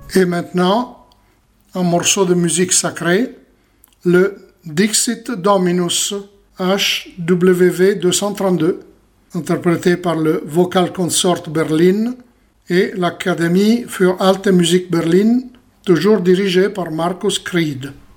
Et maintenant, un morceau de musique sacrée, le Dixit Dominus HWV 232, interprété par le Vocal Consort Berlin et l'Académie für Alte Musik Berlin, toujours dirigée par Markus Kried.